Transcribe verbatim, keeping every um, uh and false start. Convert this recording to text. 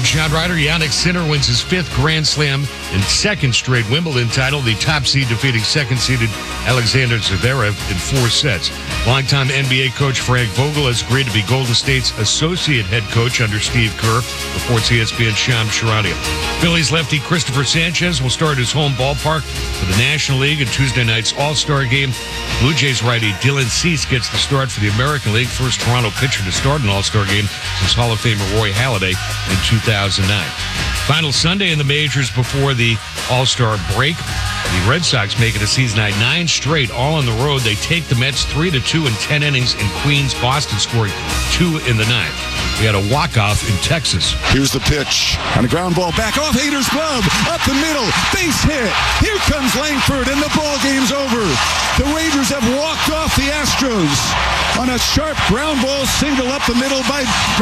Slingshot rider Yannick Sinner wins his fifth Grand Slam and second straight Wimbledon title. The top seed defeating second-seeded Alexander Zverev in four sets. Longtime N B A coach Frank Vogel has agreed to be Golden State's associate head coach under Steve Kerr, reports E S P N Shams Charania. Phillies lefty Christopher Sanchez will start his home ballpark for the National League in Tuesday night's All-Star Game. Blue Jays righty Dylan Cease gets the start for the American League, first Toronto pitcher to start an All-Star game since Hall of Famer Roy Halladay in two thousand nine. Final Sunday in the majors before the All-Star break. The Red Sox make it a season-high nine straight, all on the road. They take the Mets three to two in ten innings in Queens. Boston scoring two in the ninth. We had a walk-off in Texas. Here's the pitch. On a ground ball back off Hader's glove. Up the middle. Base hit. Here comes Langford, and the ball game's over. The Rangers have walked off the Astros on a sharp ground ball single up the middle by